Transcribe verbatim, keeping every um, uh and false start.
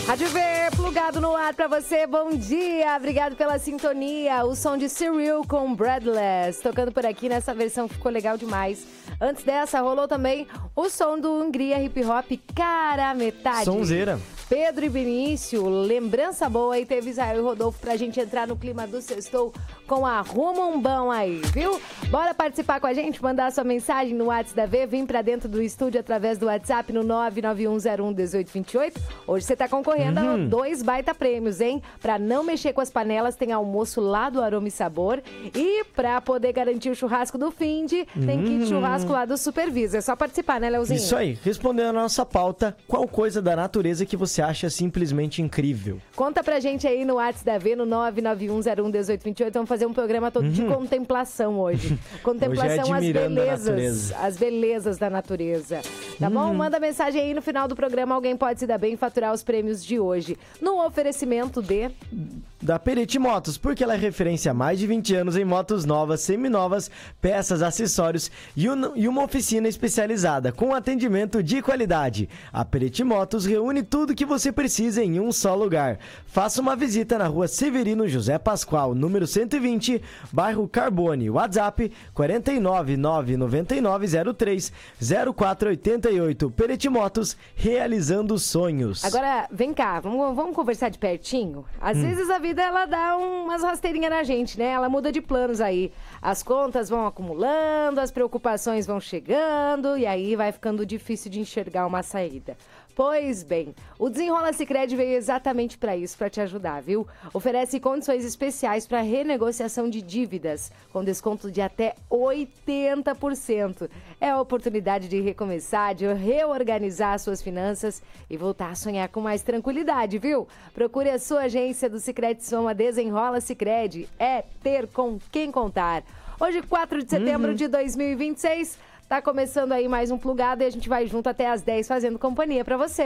Rádio V, plugado no ar pra você, bom dia, obrigado pela sintonia, o som de Cyril com Breathless, tocando por aqui nessa versão que ficou legal demais. Antes dessa, rolou também o som do Hungria Hip Hop Cara Metade. Sonzeira. Pedro e Vinícius, lembrança boa, e teve Israel e Rodolfo pra gente entrar no clima do sextou com a Rumumbão aí, viu? Bora participar com a gente, mandar sua mensagem no WhatsApp da V, vim pra dentro do estúdio através do WhatsApp no nove nove um zero um um oito dois oito. Hoje você tá concorrendo uhum. a dois baita prêmios, hein? Pra não mexer com as panelas, tem almoço lá do Aroma e Sabor. E pra poder garantir o churrasco do Finde, tem uhum. kit churrasco lá do Supervisa. É só participar, né, Leozinho? Isso aí. Respondendo a nossa pauta, qual coisa da natureza que você acha simplesmente incrível? Conta pra gente aí no WhatsApp da V, no nove nove um zero um um oito dois oito. Vamos fazer um programa todo uhum. de contemplação hoje. Contemplação às belezas. As belezas da natureza. Tá uhum. bom? Manda mensagem aí no final do programa. Alguém pode se dar bem e faturar os prêmios de hoje. No oferecimento de... da Perete Motos, porque ela é referência há mais de vinte anos em motos novas, seminovas, peças, acessórios e, un... e uma oficina especializada com atendimento de qualidade. A Perete Motos reúne tudo que você precisa em um só lugar. Faça uma visita na rua Severino José Pascoal, número cento e vinte, bairro Carbone. WhatsApp quatro nove nove nove nove zero três zero quatro oito oito. Perete Motos, realizando sonhos. Agora, vem cá, vamos, vamos conversar de pertinho? Às hum. vezes a vida ela dá umas rasteirinhas na gente, né? Ela muda de planos aí. As contas vão acumulando, as preocupações vão chegando e aí vai ficando difícil de enxergar uma saída. Pois bem, o Desenrola Sicredi veio exatamente para isso, para te ajudar, viu? Oferece condições especiais para renegociação de dívidas, com desconto de até oitenta por cento. É a oportunidade de recomeçar, de reorganizar suas finanças e voltar a sonhar com mais tranquilidade, viu? Procure a sua agência do Sicredi Soma Desenrola Sicredi. É ter com quem contar. Hoje, quatro de setembro uhum. de dois mil e vinte e seis... tá começando aí mais um plugado e a gente vai junto até às dez fazendo companhia pra você.